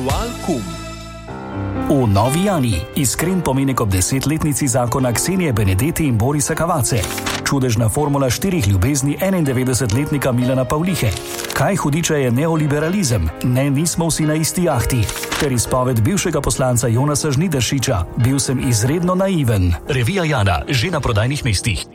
Valkum. V Novi Jani iskren pomenek ob 10-letnici zakona Ksenije Benedetti in Borisa Cavazze. Čudežna formula 4 ljubezni 91-letnika Milana Pavlihe. Kaj hudiča je neoliberalizem? Ne, nismo vsi na isti jahti. Ter izpoved bivšega poslanca Jonasa Žnidaršiča. Bil sem izredno naiven. Revija Jana, že na prodajnih mestih.